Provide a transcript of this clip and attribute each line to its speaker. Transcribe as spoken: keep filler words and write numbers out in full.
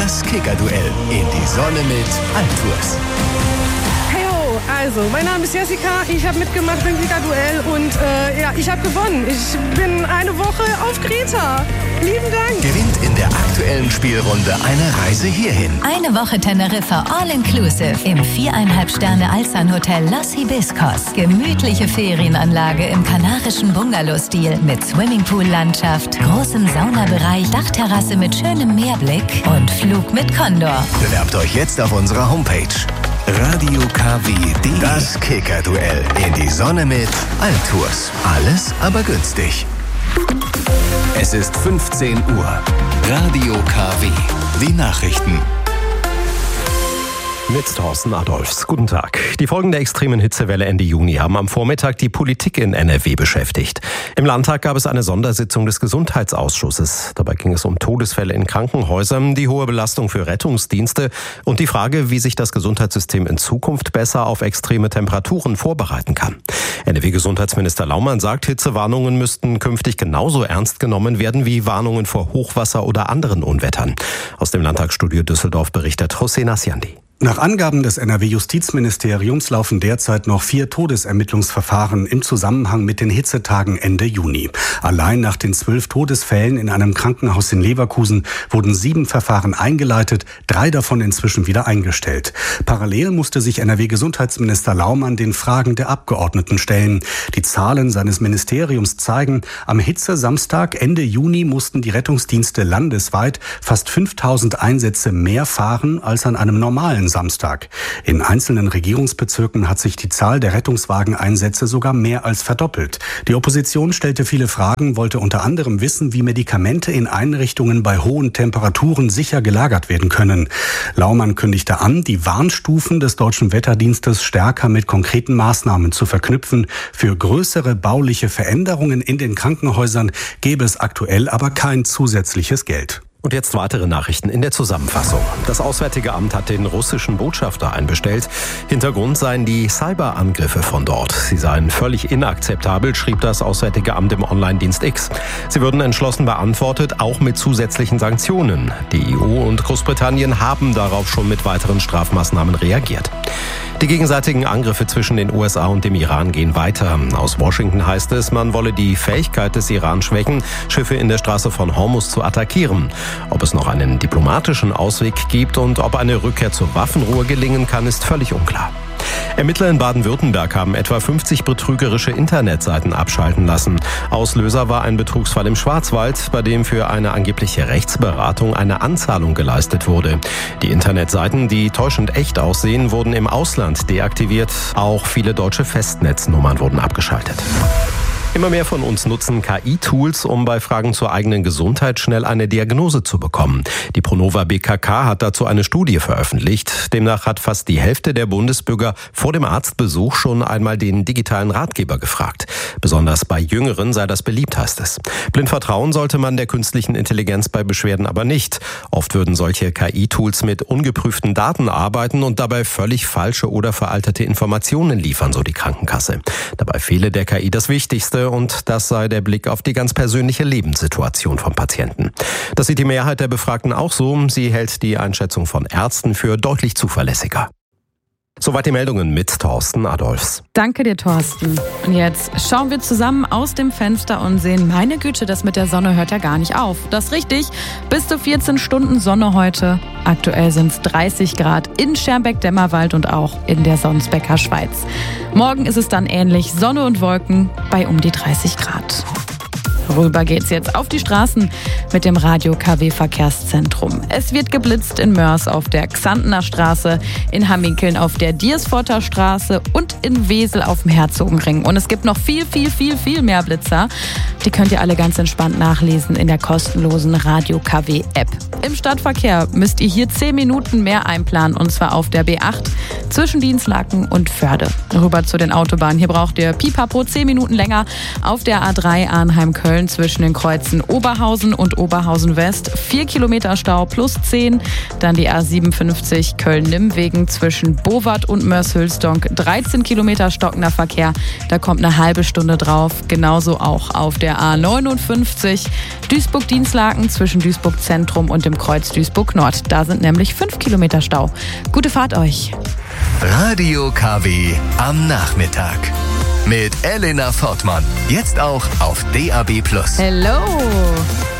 Speaker 1: Das Kicker-Duell in die Sonne mit Altours.
Speaker 2: Also, mein Name ist Jessica, ich habe mitgemacht beim Kicker-Duell und äh, ja, ich habe gewonnen. Ich bin eine Woche auf Kreta. Lieben Dank.
Speaker 1: Gewinnt in der aktuellen Spielrunde eine Reise hierhin.
Speaker 3: Eine Woche Teneriffa All-Inclusive im viereinhalb Sterne Alsan-Hotel Los Hibiscos. Gemütliche Ferienanlage im kanarischen Bungalow-Stil mit Swimmingpool-Landschaft, großem Saunabereich, Dachterrasse mit schönem Meerblick und Flug mit Condor.
Speaker 1: Bewerbt euch jetzt auf unserer Homepage. Radio K W punkt D. Das Kicker-Duell in die Sonne mit Altours. Alles aber günstig. Es ist fünfzehn Uhr. Radio K W. Die Nachrichten.
Speaker 4: Mit Thorsten Adolfs. Guten Tag. Die Folgen der extremen Hitzewelle Ende Juni haben am Vormittag die Politik in N R W beschäftigt. Im Landtag gab es eine Sondersitzung des Gesundheitsausschusses. Dabei ging es um Todesfälle in Krankenhäusern, die hohe Belastung für Rettungsdienste und die Frage, wie sich das Gesundheitssystem in Zukunft besser auf extreme Temperaturen vorbereiten kann. N R W-Gesundheitsminister Laumann sagt, Hitzewarnungen müssten künftig genauso ernst genommen werden wie Warnungen vor Hochwasser oder anderen Unwettern. Aus dem Landtagsstudio Düsseldorf berichtet Hossein Asjandi.
Speaker 5: Nach Angaben des N R W-Justizministeriums laufen derzeit noch vier Todesermittlungsverfahren im Zusammenhang mit den Hitzetagen Ende Juni. Allein nach den zwölf Todesfällen in einem Krankenhaus in Leverkusen wurden sieben Verfahren eingeleitet, drei davon inzwischen wieder eingestellt. Parallel musste sich N R W-Gesundheitsminister Laumann den Fragen der Abgeordneten stellen. Die Zahlen seines Ministeriums zeigen, am Hitzesamstag Ende Juni mussten die Rettungsdienste landesweit fast fünftausend Einsätze mehr fahren als an einem normalen Samstag. In einzelnen Regierungsbezirken hat sich die Zahl der Rettungswageneinsätze sogar mehr als verdoppelt. Die Opposition stellte viele Fragen, wollte unter anderem wissen, wie Medikamente in Einrichtungen bei hohen Temperaturen sicher gelagert werden können. Laumann kündigte an, die Warnstufen des Deutschen Wetterdienstes stärker mit konkreten Maßnahmen zu verknüpfen. Für größere bauliche Veränderungen in den Krankenhäusern gäbe es aktuell aber kein zusätzliches Geld.
Speaker 4: Und jetzt weitere Nachrichten in der Zusammenfassung. Das Auswärtige Amt hat den russischen Botschafter einbestellt. Hintergrund seien die Cyberangriffe von dort. Sie seien völlig inakzeptabel, schrieb das Auswärtige Amt im Online-Dienst X. Sie würden entschlossen beantwortet, auch mit zusätzlichen Sanktionen. Die E U und Großbritannien haben darauf schon mit weiteren Strafmaßnahmen reagiert. Die gegenseitigen Angriffe zwischen den U S A und dem Iran gehen weiter. Aus Washington heißt es, man wolle die Fähigkeit des Iran schwächen, Schiffe in der Straße von Hormuz zu attackieren. Ob es noch einen diplomatischen Ausweg gibt und ob eine Rückkehr zur Waffenruhe gelingen kann, ist völlig unklar. Ermittler in Baden-Württemberg haben etwa fünfzig betrügerische Internetseiten abschalten lassen. Auslöser war ein Betrugsfall im Schwarzwald, bei dem für eine angebliche Rechtsberatung eine Anzahlung geleistet wurde. Die Internetseiten, die täuschend echt aussehen, wurden im Ausland deaktiviert. Auch viele deutsche Festnetznummern wurden abgeschaltet. Immer mehr von uns nutzen K I-Tools, um bei Fragen zur eigenen Gesundheit schnell eine Diagnose zu bekommen. Die Pronova B K K hat dazu eine Studie veröffentlicht. Demnach hat fast die Hälfte der Bundesbürger vor dem Arztbesuch schon einmal den digitalen Ratgeber gefragt. Besonders bei Jüngeren sei das beliebt, heißt es. Blind vertrauen sollte man der künstlichen Intelligenz bei Beschwerden aber nicht. Oft würden solche K I-Tools mit ungeprüften Daten arbeiten und dabei völlig falsche oder veraltete Informationen liefern, so die Krankenkasse. Dabei fehle der K I das Wichtigste. Und das sei der Blick auf die ganz persönliche Lebenssituation vom Patienten. Das sieht die Mehrheit der Befragten auch so. Sie hält die Einschätzung von Ärzten für deutlich zuverlässiger. Soweit die Meldungen mit Thorsten Adolfs.
Speaker 6: Danke dir, Thorsten. Und jetzt schauen wir zusammen aus dem Fenster und sehen, meine Güte, das mit der Sonne hört ja gar nicht auf. Das ist richtig. Bis zu vierzehn Stunden Sonne heute. Aktuell sind es dreißig Grad in Schermbeck-Dämmerwald und auch in der Sonsbecker Schweiz. Morgen ist es dann ähnlich, Sonne und Wolken bei um die dreißig Grad. Rüber geht's jetzt auf die Straßen mit dem Radio K W Verkehrszentrum. Es wird geblitzt in Mörs auf der Xantener Straße, in Hamminkeln auf der Diersforter Straße und in Wesel auf dem Herzogenring. Und es gibt noch viel, viel, viel, viel mehr Blitzer. Die könnt ihr alle ganz entspannt nachlesen in der kostenlosen Radio K W App. Im Stadtverkehr müsst ihr hier zehn Minuten mehr einplanen, und zwar auf der B acht zwischen Dienstlaken und Förde. Rüber zu den Autobahnen. Hier braucht ihr pipapo zehn Minuten länger auf der A drei Arnheim-Köln Köln zwischen den Kreuzen Oberhausen und Oberhausen West vier Kilometer Stau plus zehn. Dann die A siebenundfünfzig Köln-Nimmwegen zwischen Bowat und Mörs-Hülsdonk dreizehn Kilometer stockender Verkehr. Da kommt eine halbe Stunde drauf. Genauso auch auf der A neunundfünfzig Duisburg-Dienstlaken zwischen Duisburg Zentrum und dem Kreuz Duisburg Nord. Da sind nämlich fünf Kilometer Stau. Gute Fahrt euch.
Speaker 1: Radio K W am Nachmittag. Mit Elena Fortmann. Jetzt auch auf D A B plus.
Speaker 6: Hello!